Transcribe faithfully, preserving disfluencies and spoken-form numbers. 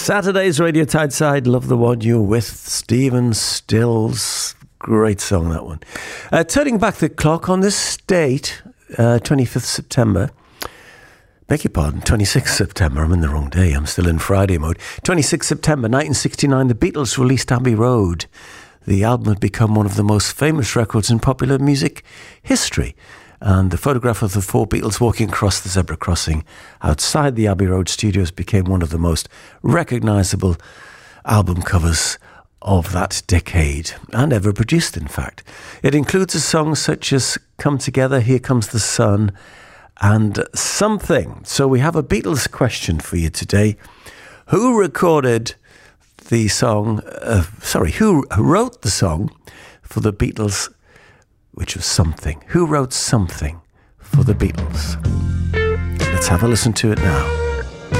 Saturday's Radio Tideside, Love the One You're With, Stephen Stills. Great song, that one. Uh, turning back the clock on this date, uh, twenty-fifth September. Beg your pardon, twenty-sixth September. I'm in the wrong day. I'm still in Friday mode. twenty-sixth September nineteen sixty-nine, the Beatles released Abbey Road. The album had become one of the most famous records in popular music history. And the photograph of the four Beatles walking across the zebra crossing outside the Abbey Road studios became one of the most recognisable album covers of that decade, and ever produced, in fact. It includes a songs such as Come Together, Here Comes the Sun, and Something. So we have a Beatles question for you today. Who recorded the song, uh, sorry, who wrote the song for the Beatles, which was Something? Who wrote Something for the Beatles? Let's have a listen to it now.